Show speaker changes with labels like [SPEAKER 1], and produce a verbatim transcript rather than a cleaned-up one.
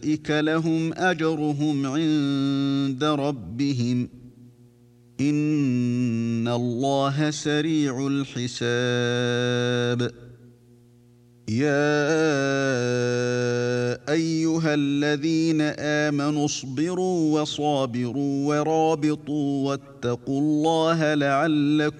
[SPEAKER 1] أولئك لهم أجرهم عند ربهم إن الله سريع الحساب يا أيها الذين آمنوا اصبروا وصابروا ورابطوا واتقوا الله لعلكم